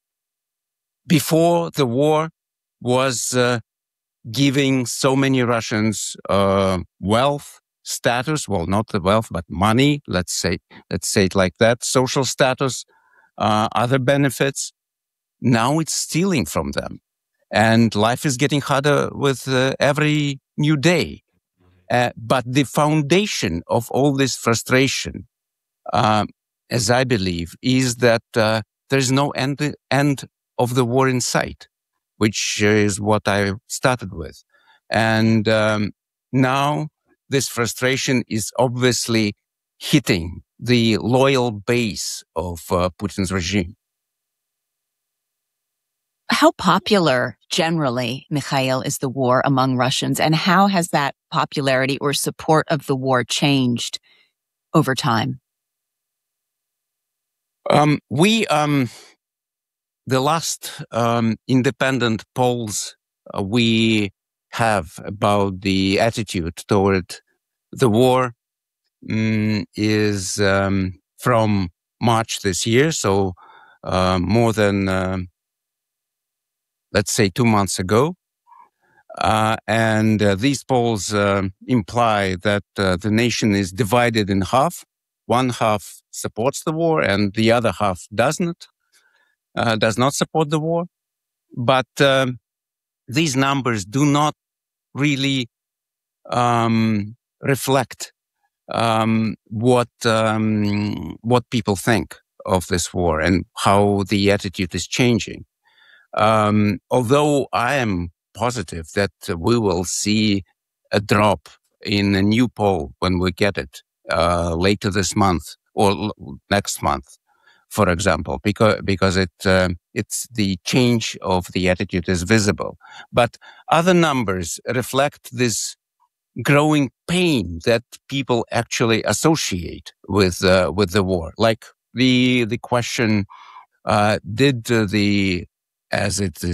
before the war was uh, giving so many Russians uh, wealth, status, well, not the wealth, but money, let's say, let's say it like that, social status, uh, other benefits. Now it's stealing from them. And life is getting harder with uh, every new day. Uh, but the foundation of all this frustration, uh, as I believe, is that uh, there is no end, end of the war in sight, which is what I started with. And um, now this frustration is obviously hitting the loyal base of uh, Putin's regime. How popular generally, Mikhail, is the war among Russians, and how has that popularity or support of the war changed over time? Um, we, um, the last um, independent polls uh, we have about the attitude toward the war um, is um, from March this year, so uh, more than uh, let's say, two months ago. Uh, and uh, these polls uh, imply that uh, the nation is divided in half. One half supports the war and the other half doesn't, uh, does not support the war. But um, these numbers do not really um, reflect um, what um, what people think of this war and how the attitude is changing. Um, although I am positive that we will see a drop in a new poll when we get it uh, later this month or l- next month, for example, because because it uh, it's the change of the attitude is visible. But other numbers reflect this growing pain that people actually associate with uh, with the war, like the the question: uh, Did uh, the as it is